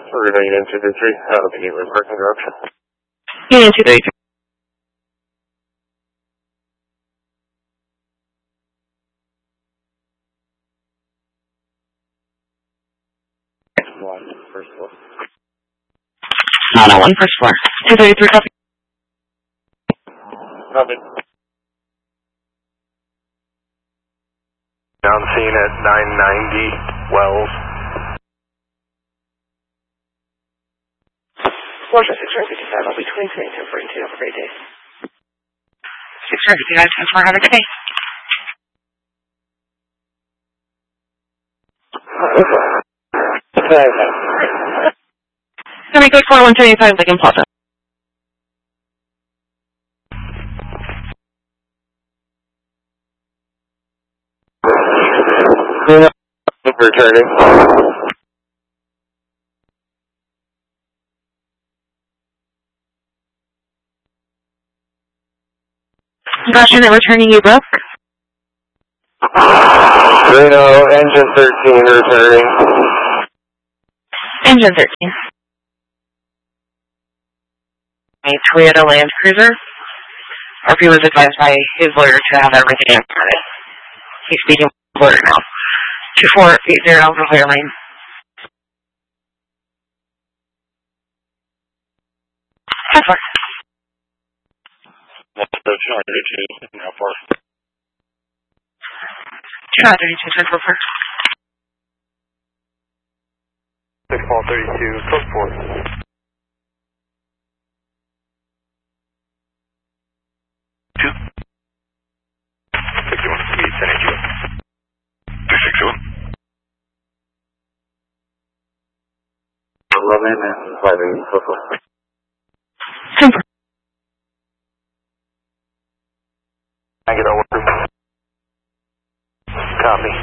We're going to Union 233 out of the Gateway parking garage. Union 233. First floor. 901, first floor. 233, copy. Copy. Down scene at 990 Wells. Floor 655, I'll be 23 and 1042. Have a great day. 655, 10 have a good day. Can we go for 175 Lincoln Plaza? Returning. Gotcha, they're returning you, Brooke. Reno, engine 13 returning. Engine 13. A Toyota Land Cruiser. RP was advised by his lawyer to have everything imported. He's speaking with the lawyer now. 2480 Alpha Clear Lane. That's fine. What's the 232 now for? 232, Central Park. 632, code 4. 2. 61, speed, 10 261. 11 and 5 in total. Central. I get over. Copy.